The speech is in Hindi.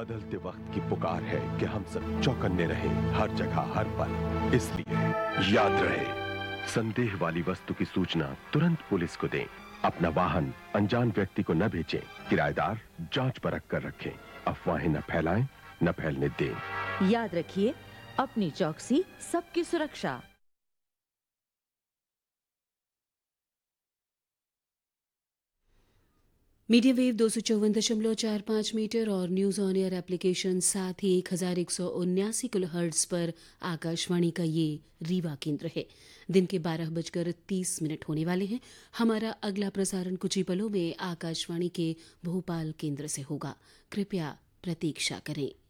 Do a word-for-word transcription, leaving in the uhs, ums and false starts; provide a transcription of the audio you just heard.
बदलते वक्त की पुकार है कि हम सब चौकन्ने रहें हर जगह हर पल। इसलिए याद रहे, संदेह वाली वस्तु की सूचना तुरंत पुलिस को दें। अपना वाहन अनजान व्यक्ति को न बेचें। किराएदार जांच परख कर रखें। अफवाहें न फैलाएं, न फैलने दें। याद रखिए, अपनी चौकसी सबकी सुरक्षा। मीडियम वेव दो सौ चौवन दशमलव चार पाँच मीटर और न्यूज़ ऑन एयर एप्लीकेशन साथ ही एक हज़ार एक सौ उन्यासी किलो हर्ट्ज पर आकाशवाणी का ये रीवा केंद्र है। दिन के बारह बजकर तीस मिनट होने वाले हैं। हमारा अगला प्रसारण कुछ ही पलों में आकाशवाणी के भोपाल केंद्र से होगा। कृपया प्रतीक्षा करें।